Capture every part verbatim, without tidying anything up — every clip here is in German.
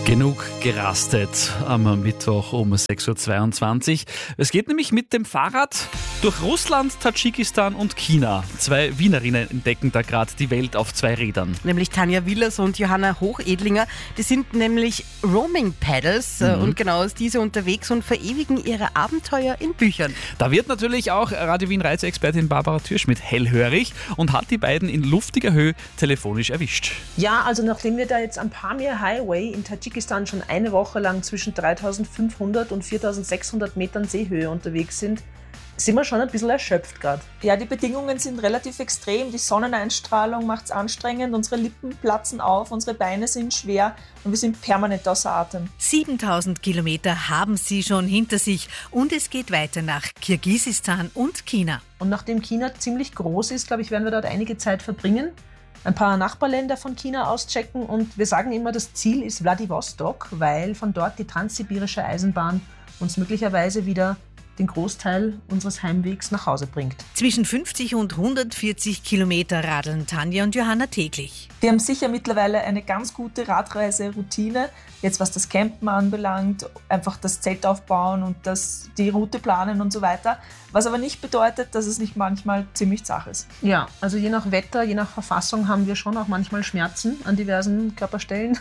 Genug gerastet am Mittwoch um sechs Uhr zweiundzwanzig. Es geht nämlich mit dem Fahrrad durch Russland, Tadschikistan und China. Zwei Wienerinnen entdecken da gerade die Welt auf zwei Rädern. Nämlich Tanja Willers und Johanna Hochedlinger. Die sind nämlich Roaming Paddles mhm. und genau ist diese unterwegs und verewigen ihre Abenteuer in Büchern. Da wird natürlich auch Radio Wien Reiseexpertin Barbara Türschmidt hellhörig und hat die beiden in luftiger Höhe telefonisch erwischt. Ja, also nachdem wir da jetzt am Pamir Highway in Tadschikistan schon eine Woche lang zwischen dreitausendfünfhundert und viertausendsechshundert Metern Seehöhe unterwegs sind, sind wir schon ein bisschen erschöpft gerade. Ja, die Bedingungen sind relativ extrem. Die Sonneneinstrahlung macht es anstrengend, unsere Lippen platzen auf, unsere Beine sind schwer und wir sind permanent außer Atem. siebentausend Kilometer haben sie schon hinter sich und es geht weiter nach Kirgisistan und China. Und nachdem China ziemlich groß ist, glaube ich, werden wir dort einige Zeit verbringen. Ein paar Nachbarländer von China auschecken und wir sagen immer, das Ziel ist Wladiwostok, weil von dort die transsibirische Eisenbahn uns möglicherweise wieder den Großteil unseres Heimwegs nach Hause bringt. Zwischen fünfzig und hundertvierzig Kilometer radeln Tanja und Johanna täglich. Wir haben sicher mittlerweile eine ganz gute Radreise-Routine, jetzt was das Campen anbelangt, einfach das Zelt aufbauen und das, die Route planen und so weiter. Was aber nicht bedeutet, dass es nicht manchmal ziemlich zach ist. Ja, also je nach Wetter, je nach Verfassung haben wir schon auch manchmal Schmerzen an diversen Körperstellen.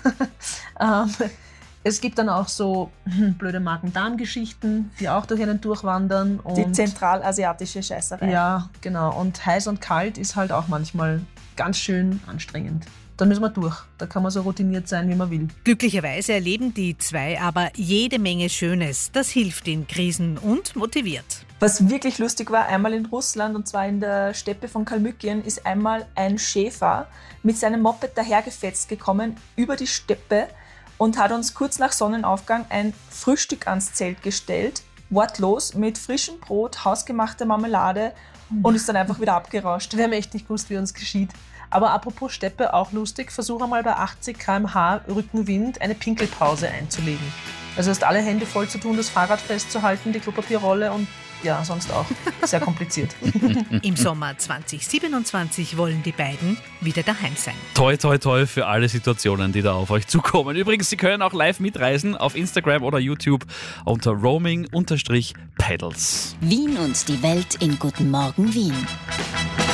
ähm, Es gibt dann auch so hm, blöde Magen-Darm-Geschichten, die auch durch einen durchwandern. Und die zentralasiatische Scheißerei. Ja, genau. Und heiß und kalt ist halt auch manchmal ganz schön anstrengend. Da müssen wir durch. Da kann man so routiniert sein, wie man will. Glücklicherweise erleben die zwei aber jede Menge Schönes. Das hilft in Krisen und motiviert. Was wirklich lustig war, einmal in Russland, und zwar in der Steppe von Kalmykien, ist einmal ein Schäfer mit seinem Moped dahergefetzt gekommen über die Steppe und hat uns kurz nach Sonnenaufgang ein Frühstück ans Zelt gestellt, wortlos, mit frischem Brot, hausgemachter Marmelade und ist dann einfach wieder abgerauscht. Wir haben echt nicht gewusst, wie uns geschieht. Aber apropos Steppe, auch lustig, versuche mal bei achtzig Kilometer pro Stunde Rückenwind eine Pinkelpause einzulegen. Also hast alle Hände voll zu tun, das Fahrrad festzuhalten, die Klopapierrolle und ja, sonst auch. Sehr kompliziert. Im Sommer zwanzig siebenundzwanzig wollen die beiden wieder daheim sein. Toi, toi, toi für alle Situationen, die da auf euch zukommen. Übrigens, Sie können auch live mitreisen auf Instagram oder YouTube unter roaming-paddles. Wien und die Welt in Guten Morgen Wien.